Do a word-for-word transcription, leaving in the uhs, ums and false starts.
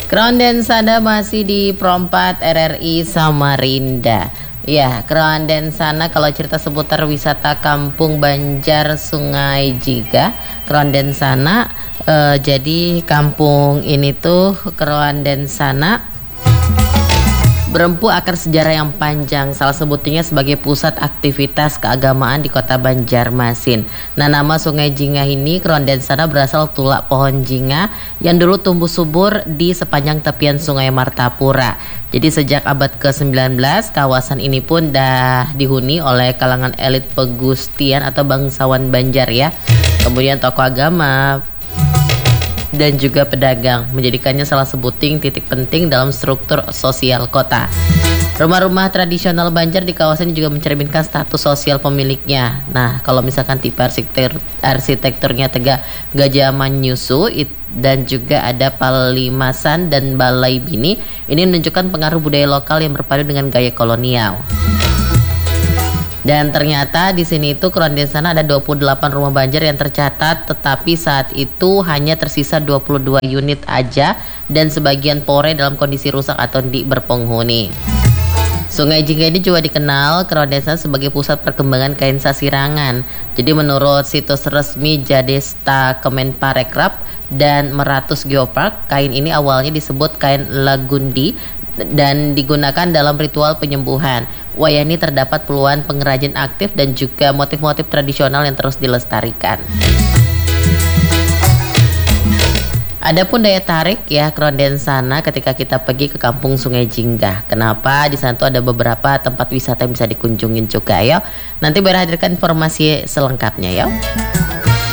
Keronden Sana masih di Perempat R R I Samarinda. Ya, Keronden Sana kalau cerita seputar wisata Kampung Banjar Sungai Jingah, Keronden Sana eh, jadi kampung ini tuh Keronden Sana berempu akar sejarah yang panjang, salah sebutnya sebagai pusat aktivitas keagamaan di kota Banjarmasin. Nah, nama Sungai Jingah ini, Keronden Sana, berasal tulak pohon jingah yang dulu tumbuh subur di sepanjang tepian Sungai Martapura. Jadi sejak abad ke sembilan belas, kawasan ini pun dah dihuni oleh kalangan elit pegustian atau bangsawan Banjar ya. Kemudian tokoh agama dan juga pedagang, menjadikannya salah sebuting titik penting dalam struktur sosial kota. Rumah-rumah tradisional Banjar di kawasan ini juga mencerminkan status sosial pemiliknya. Nah, kalau misalkan tipe arsitektur, arsitekturnya tegak Gajah Manyusu dan juga ada Palimasan dan Balai Bini, ini menunjukkan pengaruh budaya lokal yang berpadu dengan gaya kolonial. Dan ternyata di sini itu Keronden Sana ada dua puluh delapan rumah Banjar yang tercatat, tetapi saat itu hanya tersisa dua puluh dua unit aja dan sebagian pore dalam kondisi rusak atau di berpenghuni. Sungai Jingah ini juga dikenal Keronden Sana sebagai pusat perkembangan kain sasirangan. Jadi menurut situs resmi Jadesta Kemenparekraf dan Meratus Geopark, kain ini awalnya disebut kain Lagundi dan digunakan dalam ritual penyembuhan. Wayah ini terdapat puluhan pengrajin aktif dan juga motif-motif tradisional yang terus dilestarikan. Adapun daya tarik ya Keronden Sana ketika kita pergi ke kampung Sungai Jingah. Kenapa? Di sana tuh ada beberapa tempat wisata yang bisa dikunjungin juga ya. Nanti biar hadirkan informasi selengkapnya ya.